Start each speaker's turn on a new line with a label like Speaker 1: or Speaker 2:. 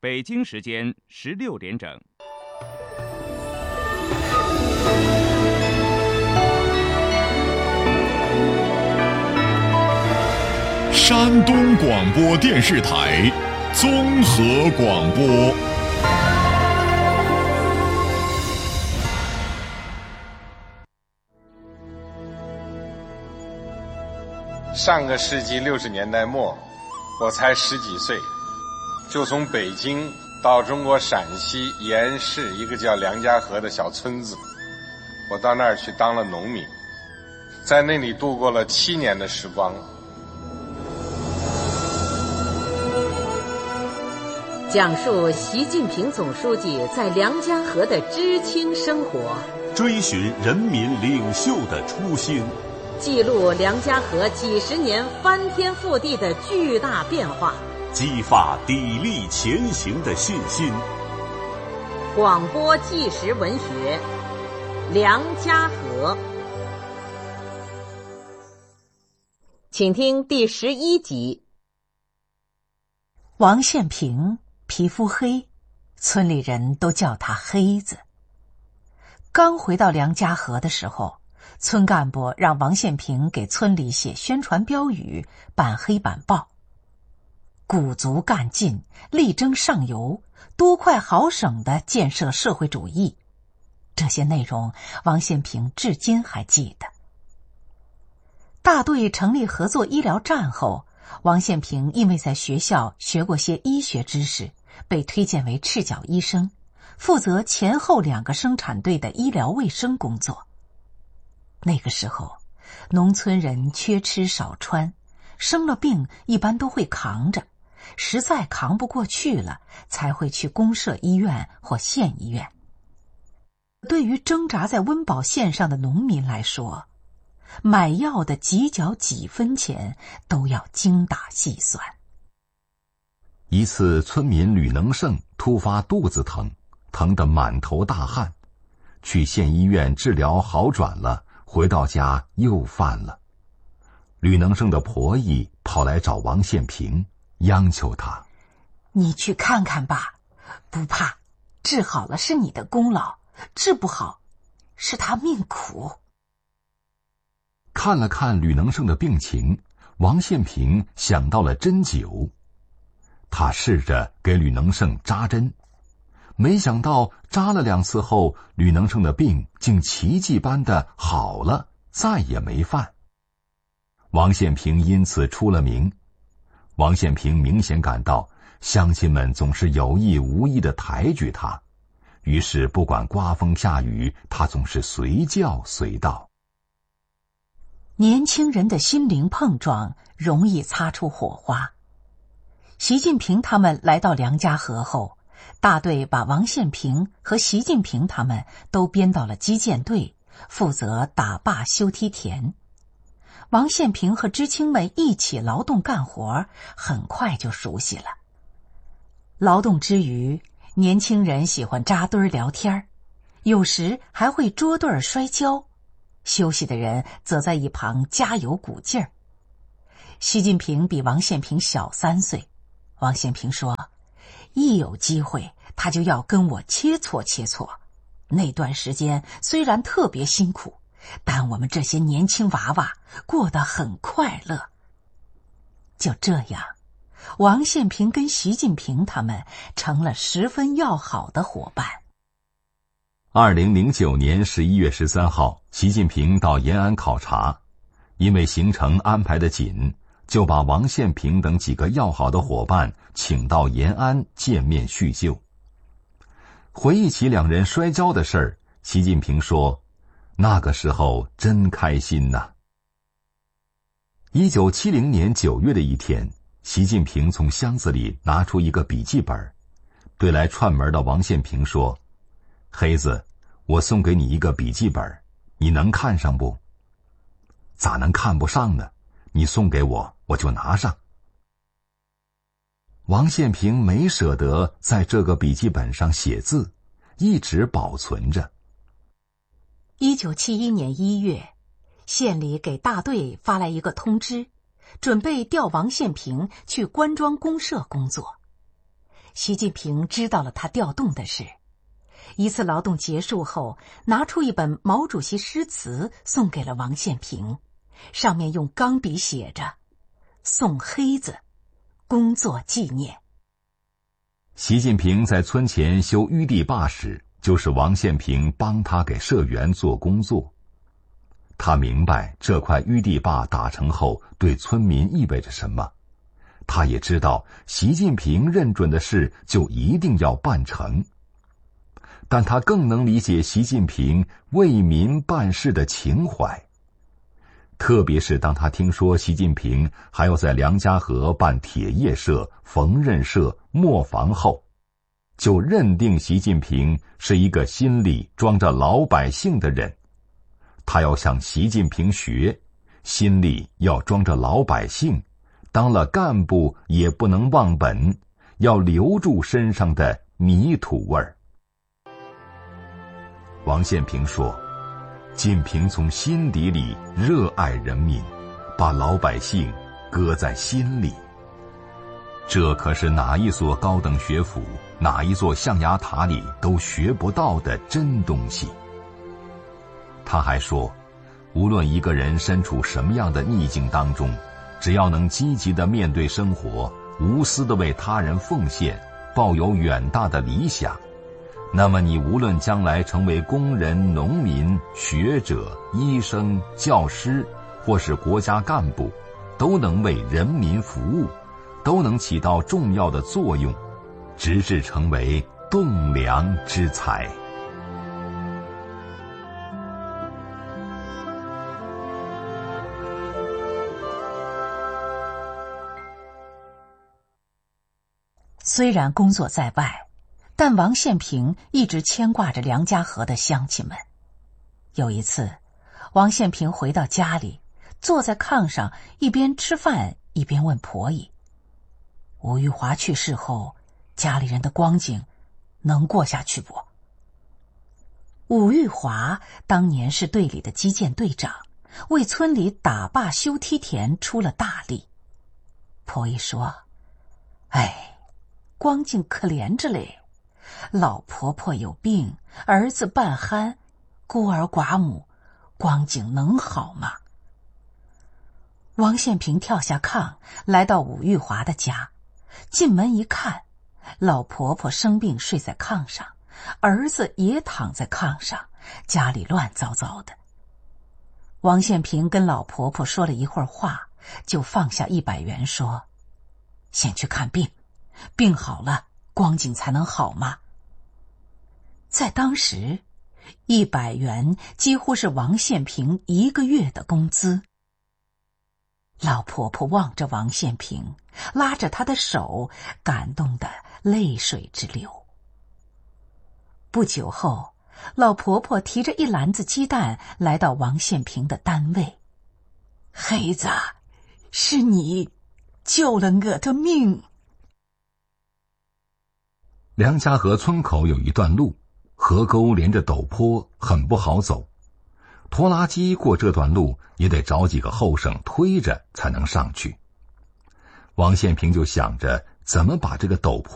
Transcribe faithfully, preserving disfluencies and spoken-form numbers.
Speaker 1: 北京时间十六点整。
Speaker 2: 山东广播电视台综合广播。
Speaker 3: 上个世纪六十年代末，我才十几岁，就从北京到中国陕西延市一个叫梁家河的小村子，我到那儿去当了农民，在那里度过了七年的时光。
Speaker 4: 讲述习近平总书记在梁家河的知青生活，
Speaker 5: 追寻人民领袖的初心，
Speaker 4: 记录梁家河几十年翻天覆地的巨大变化，
Speaker 5: 激发砥砺前行的信心。
Speaker 4: 广播纪实文学《梁家河》，请听第十一集。
Speaker 6: 王献平皮肤黑，村里人都叫他黑子。刚回到梁家河的时候，村干部让王献平给村里写宣传标语，办黑板报。鼓足干劲，力争上游，多快好省地建设社会主义。这些内容，王献平至今还记得。大队成立合作医疗站后，王献平因为在学校学过些医学知识，被推荐为赤脚医生，负责前后两个生产队的医疗卫生工作。那个时候，农村人缺吃少穿，生了病一般都会扛着，实在扛不过去了，才会去公社医院或县医院。对于挣扎在温饱线上的农民来说，买药的几角几分钱都要精打细算。
Speaker 7: 一次，村民吕能胜突发肚子疼，疼得满头大汗，去县医院治疗好转了，回到家又犯了。吕能胜的婆姨跑来找王献平，央求他：
Speaker 6: 你去看看吧，不怕，治好了是你的功劳，治不好是他命苦。
Speaker 7: 看了看吕能胜的病情，王献平想到了针灸。他试着给吕能胜扎针，没想到扎了两次后，吕能胜的病竟奇迹般的好了，再也没犯。王献平因此出了名。王献平明显感到乡亲们总是有意无意的抬举他，于是不管刮风下雨，他总是随叫随到。
Speaker 6: 年轻人的心灵碰撞容易擦出火花。习近平他们来到梁家河后，大队把王献平和习近平他们都编到了基建队，负责打坝修梯田。王献平和知青们一起劳动干活，很快就熟悉了。劳动之余，年轻人喜欢扎堆聊天，有时还会捉对摔跤，休息的人则在一旁加油鼓劲儿。习近平比王献平小三岁，王献平说，一有机会他就要跟我切磋切磋。那段时间虽然特别辛苦，但我们这些年轻娃娃过得很快乐。就这样，王献平跟习近平他们成了十分要好的伙伴。
Speaker 7: 二零零九年十一月十三号，习近平到延安考察，因为行程安排的紧，就把王献平等几个要好的伙伴请到延安见面叙旧。回忆起两人摔跤的事儿，习近平说，那个时候真开心呐。一九七零年九月的一天，习近平从箱子里拿出一个笔记本，对来串门的王献平说，黑子，我送给你一个笔记本，你能看上不？咋能看不上呢？你送给我，我就拿上。王献平没舍得在这个笔记本上写字，一直保存着。
Speaker 6: 一九七一年一月，县里给大队发来一个通知，准备调王献平去关庄公社工作。 习近平知道了他调动的事。一次劳动结束后，拿出一本毛主席诗词送给了王献平，上面用钢笔写着“送黑子，工作纪念”。
Speaker 7: 习近平在村前修淤地坝时，就是王献平帮他给社员做工作。他明白这块淤地坝打成后对村民意味着什么，他也知道习近平认准的事就一定要办成。但他更能理解习近平为民办事的情怀，特别是当他听说习近平还要在梁家河办铁业社、缝纫社、磨坊后，就认定习近平是一个心里装着老百姓的人。他要向习近平学，心里要装着老百姓，当了干部也不能忘本，要留住身上的泥土味儿。王献平说，近平从心底里热爱人民，把老百姓搁在心里。这可是哪一所高等学府、哪一座象牙塔里都学不到的真东西。他还说，无论一个人身处什么样的逆境当中，只要能积极地面对生活，无私地为他人奉献，抱有远大的理想，那么你无论将来成为工人、农民、学者、医生、教师，或是国家干部，都能为人民服务，都能起到重要的作用，直至成为栋梁之才。
Speaker 6: 虽然工作在外，但王献平一直牵挂着梁家河的乡亲们。有一次，王献平回到家里，坐在炕上，一边吃饭一边问婆姨：“吴玉华去世后，家里人的光景能过下去不？”吴玉华当年是队里的基建队长，为村里打坝修梯田出了大力。婆姨说：“哎，光景可怜着嘞。老婆婆有病，儿子半憨，孤儿寡母，光景能好吗？”王献平跳下炕，来到武玉华的家，进门一看，老婆婆生病睡在炕上，儿子也躺在炕上，家里乱糟糟的。王献平跟老婆婆说了一会儿话，就放下一百元说：“先去看病，病好了，光景才能好吗？”在当时，一百元几乎是王献平一个月的工资。老婆婆望着王献平，拉着他的手，感动得泪水直流。不久后，老婆婆提着一篮子鸡蛋来到王献平的单位：“黑子，是你救了我的命。”
Speaker 7: 梁家河村口有一段路，河沟连着陡坡，很不好走。拖拉机过这段路也得找几个后生推着才能上去。王献平就想着怎么把这个陡坡